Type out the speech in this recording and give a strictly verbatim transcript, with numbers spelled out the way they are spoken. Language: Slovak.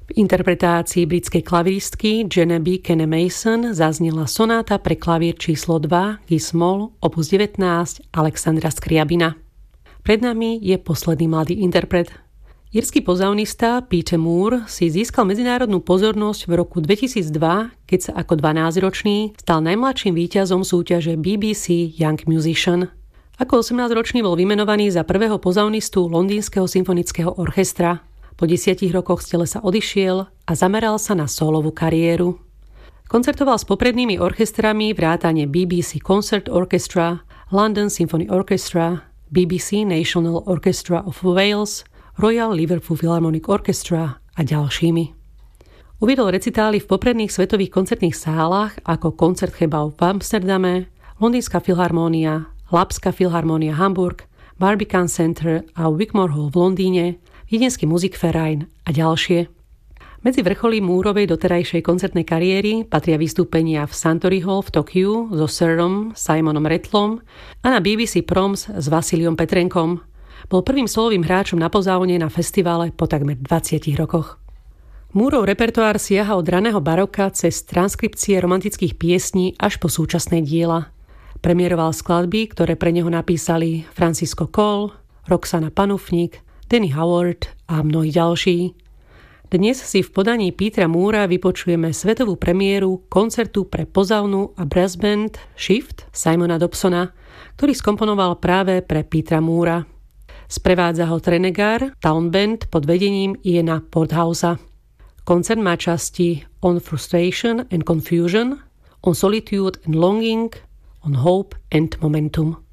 V interpretácii britskej klaviristky Genevieve Kene Mason zaznela sonáta pre klavír číslo dva G-moll opus devätnásť Alexandra Scriabina. Pred nami je posledný mladý interpret. Írsky pozaunista Peter Moore si získal medzinárodnú pozornosť v roku dvetisícdva, keď sa ako dvanásťročný stal najmladším víťazom súťaže B B C Young Musician. Ako osemnásťročný bol vymenovaný za prvého pozaunistu Londýnskeho symfonického orchestra. Po desiatich rokoch z telesa odišiel a zameral sa na sólovú kariéru. Koncertoval s poprednými orchestrami vrátane B B C Concert Orchestra, London Symphony Orchestra, B B C National Orchestra of Wales, Royal Liverpool Philharmonic Orchestra a ďalšími. Uviedol recitály v popredných svetových koncertných sálach ako Koncertgebouw v Amsterdame, Londýnska filharmónia, Lapská filharmónia Hamburg, Barbican Center a Wigmore Hall v Londýne, Viedenský Musikverein a ďalšie. Medzi vrcholy Moorovej doterajšej koncertnej kariéry patria vystúpenia v Suntory Hall v Tokiu so Sirom Simonom Rattlom a na B B C Proms s Vasiliom Petrenkom. Bol prvým solovým hráčom na pozaune na festivale po takmer dvadsiatich rokoch. Moorov repertoár siaha od raného baroka cez transkripcie romantických piesní až po súčasné diela. Premiéroval skladby, ktoré pre neho napísali Francisco Cole, Roxana Panufník, Danny Howard a mnohí ďalší. Dnes si v podaní Petera Moora vypočujeme svetovú premiéru koncertu pre pozaunu a brass band Shift Simona Dobsona, ktorý skomponoval práve pre Petera Moora. Sprevádza ho Trenegar Town Band pod vedením Iana Porthausa. Koncert má časti On Frustration and Confusion, On Solitude and Longing, On Hope and Momentum.